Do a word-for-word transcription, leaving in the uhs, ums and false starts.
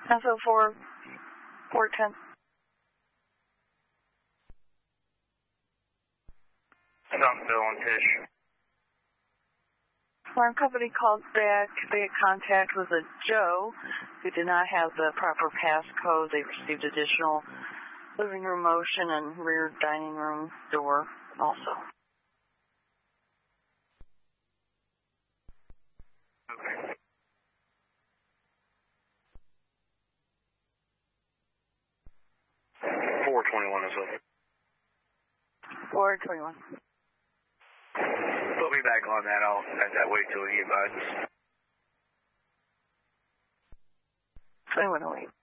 S O four, four ten. Some Bill and Tish. Alarm company called back. They had contact with a Joe who did not have the proper passcode. They received additional living room motion and rear dining room door also. Okay. four twenty-one is up. four twenty-one. Put me back on that. I'll send that way till he advises. twenty-one oh eight.